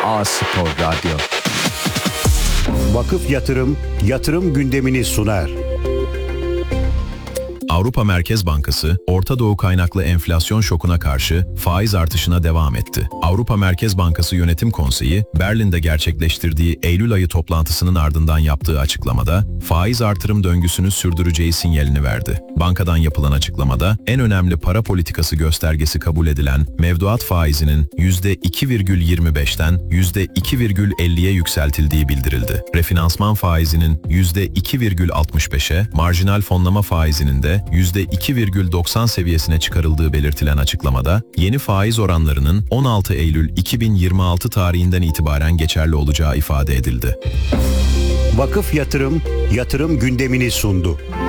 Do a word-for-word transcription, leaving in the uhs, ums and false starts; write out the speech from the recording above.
A Spor Radyo. Vakıf Yatırım, yatırım gündemini sunar. Avrupa Merkez Bankası, Orta Doğu kaynaklı enflasyon şokuna karşı faiz artışına devam etti. Avrupa Merkez Bankası Yönetim Konseyi, Berlin'de gerçekleştirdiği Eylül ayı toplantısının ardından yaptığı açıklamada, faiz artırım döngüsünü sürdüreceği sinyalini verdi. Bankadan yapılan açıklamada, en önemli para politikası göstergesi kabul edilen mevduat faizinin yüzde iki virgül yirmi beşten yüzde iki virgül elliye yükseltildiği bildirildi. Refinansman faizinin yüzde iki virgül altmış beşe, marjinal fonlama faizinin de yüzde iki virgül doksan seviyesine çıkarıldığı belirtilen açıklamada, yeni faiz oranlarının on altı Eylül iki bin yirmi altı tarihinden itibaren geçerli olacağı ifade edildi. Vakıf Yatırım, yatırım gündemini sundu.